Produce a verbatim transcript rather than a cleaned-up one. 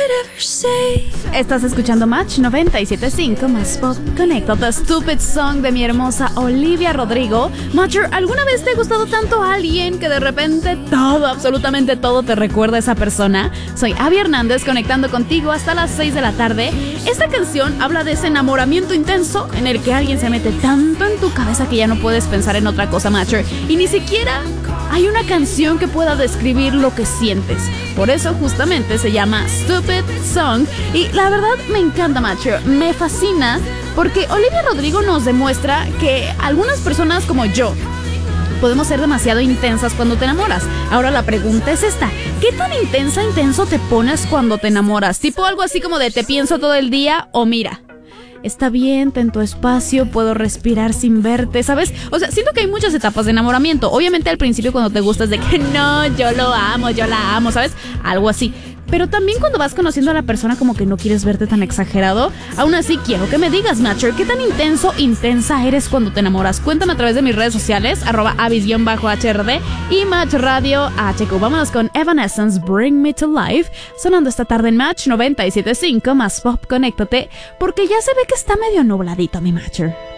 Estás escuchando Match noventa y siete punto cinco más Pop. Conecta The Stupid Song de mi hermosa Olivia Rodrigo. Matcher, ¿alguna vez te ha gustado tanto a alguien que de repente todo, absolutamente todo te recuerda a esa persona? Soy Abby Hernández, conectando contigo hasta las seis de la tarde. Esta canción habla de ese enamoramiento intenso en el que alguien se mete tanto en tu cabeza que ya no puedes pensar en otra cosa, Matcher. Y ni siquiera hay una canción que pueda describir lo que sientes. Por eso justamente se llama Stupid Song. Y la verdad me encanta, Matcher. Me fascina porque Olivia Rodrigo nos demuestra que algunas personas como yo podemos ser demasiado intensas cuando te enamoras. Ahora la pregunta es esta: ¿qué tan intensa, intenso te pones cuando te enamoras? Tipo algo así como de te pienso todo el día, o mira, está bien, ten tu espacio, puedo respirar sin verte, ¿sabes? O sea, siento que hay muchas etapas de enamoramiento. Obviamente al principio cuando te gusta es de que no, yo lo amo, yo la amo, ¿sabes? Algo así. Pero también cuando vas conociendo a la persona como que no quieres verte tan exagerado. Aún así quiero que me digas, Matcher, ¿qué tan intenso, intensa eres cuando te enamoras? Cuéntame a través de mis redes sociales, arroba avis-H R D y Match Radio H Q. Vámonos con Evanescence, Bring Me to Life, sonando esta tarde en Match noventa y siete punto cinco más Pop. Conéctate, porque ya se ve que está medio nubladito mi Matcher.